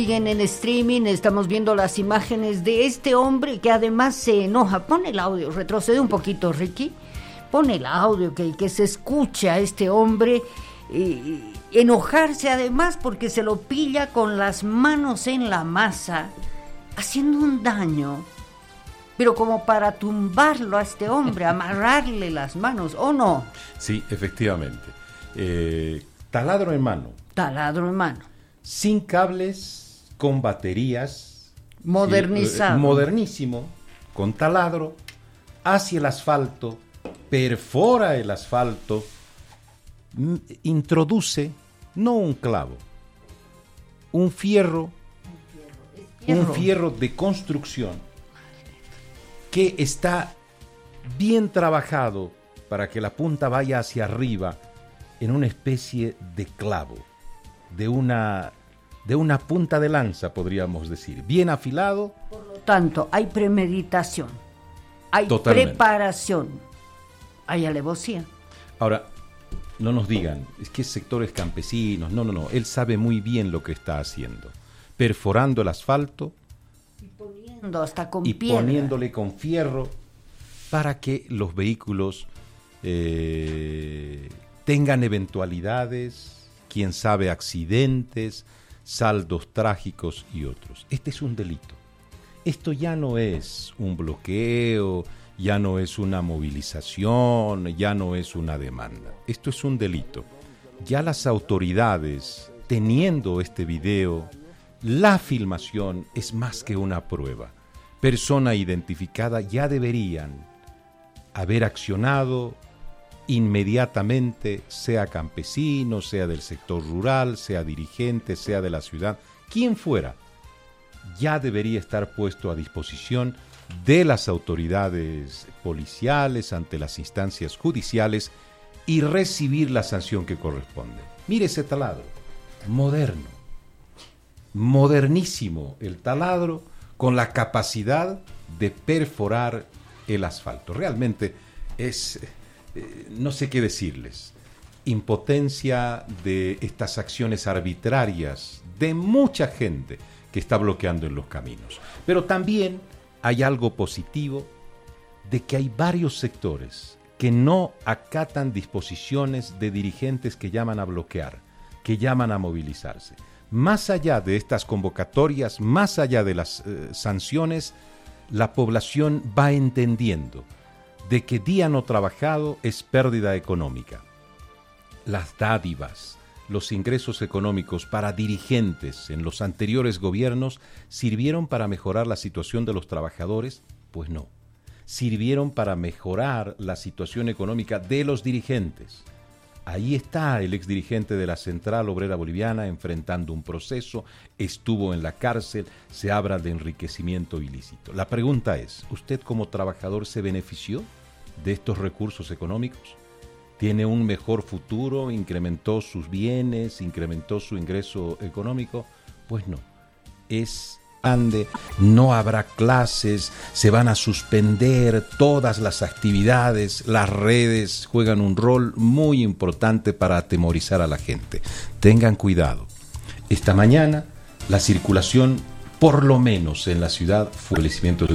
Siguen en streaming, estamos viendo las imágenes de este hombre que además se enoja. Pon el audio, retrocede un poquito, Ricky. Pon el audio que se escucha a este hombre enojarse además porque se lo pilla con las manos en la masa, haciendo un daño, pero como para tumbarlo a este hombre, amarrarle las manos, ¿o no? Sí, efectivamente. Taladro en mano. Taladro en mano. Sin cables, con baterías. Modernizado. Modernísimo, con taladro, hacia el asfalto, perfora el asfalto, introduce, no un clavo, un fierro de construcción que está bien trabajado para que la punta vaya hacia arriba en una especie de clavo, de una punta de lanza, podríamos decir, bien afilado. Por lo tanto, hay premeditación, hay Totalmente. Preparación, hay alevosía. Ahora, no nos digan, es que sectores campesinos, no, él sabe muy bien lo que está haciendo, perforando el asfalto Y poniendo hasta con y piedra. poniéndole con fierro para que los vehículos tengan eventualidades, quién sabe, accidentes, saldos trágicos y otros. Este es un delito. Esto ya no es un bloqueo, ya no es una movilización, ya no es una demanda. Esto es un delito. Ya las autoridades, teniendo este video, la filmación es más que una prueba. Persona identificada, ya deberían haber accionado inmediatamente, sea campesino, sea del sector rural, sea dirigente, sea de la ciudad, quien fuera, ya debería estar puesto a disposición de las autoridades policiales ante las instancias judiciales y recibir la sanción que corresponde. Mire ese taladro, moderno, modernísimo el taladro, con la capacidad de perforar el asfalto. Realmente es, no sé qué decirles, impotencia de estas acciones arbitrarias de mucha gente que está bloqueando en los caminos. Pero también hay algo positivo de que hay varios sectores que no acatan disposiciones de dirigentes que llaman a bloquear, que llaman a movilizarse. Más allá de estas convocatorias, más allá de las sanciones, la población va entendiendo de que día no trabajado es pérdida económica. Las dádivas, los ingresos económicos para dirigentes en los anteriores gobiernos sirvieron para mejorar la situación de los trabajadores, pues no. Sirvieron para mejorar la situación económica de los dirigentes. Ahí está el exdirigente de la Central Obrera Boliviana enfrentando un proceso, estuvo en la cárcel, se habla de enriquecimiento ilícito. La pregunta es, ¿usted como trabajador se benefició de estos recursos económicos? ¿Tiene un mejor futuro? ¿Incrementó sus bienes? ¿Incrementó su ingreso económico? Pues no. No habrá clases, se van a suspender todas las actividades, las redes juegan un rol muy importante para atemorizar a la gente. Tengan cuidado. Esta mañana la circulación, por lo menos en la ciudad, fue establecimiento de